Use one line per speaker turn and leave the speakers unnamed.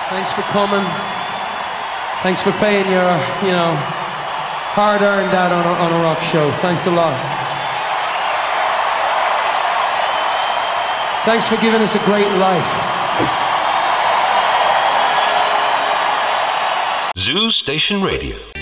Thanks for coming. Thanks for paying your, hard-earned that on a rock show. Thanks a lot. Thanks for giving us a great life.
Zoo Station Radio.